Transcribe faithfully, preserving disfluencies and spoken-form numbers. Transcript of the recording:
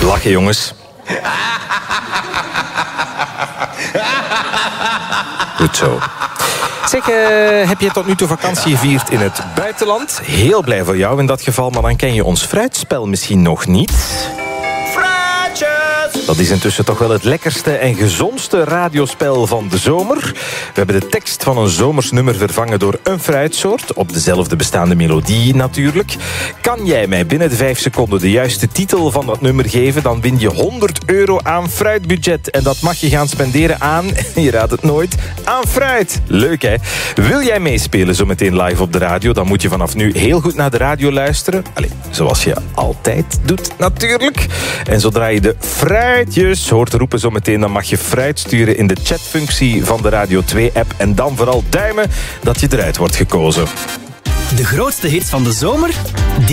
Lachen, jongens. Goed zo. Zeg, uh, heb je tot nu toe vakantie gevierd in het buitenland? Heel blij voor jou in dat geval, maar dan ken je ons fruitspel misschien nog niet. Dat is intussen toch wel het lekkerste en gezondste radiospel van de zomer. We hebben de tekst van een zomersnummer vervangen door een fruitsoort. Op dezelfde bestaande melodie natuurlijk. Kan jij mij binnen de vijf seconden de juiste titel van dat nummer geven, dan win je honderd euro aan fruitbudget. En dat mag je gaan spenderen aan, je raadt het nooit, aan fruit. Leuk hè? Wil jij meespelen zometeen live op de radio, dan moet je vanaf nu heel goed naar de radio luisteren. Allee, zoals je altijd doet natuurlijk. En zodra je de fruit hoort roepen zometeen, dan mag je fruit sturen in de chatfunctie van de Radio twee app. En dan vooral duimen dat je eruit wordt gekozen. De grootste hits van de zomer, die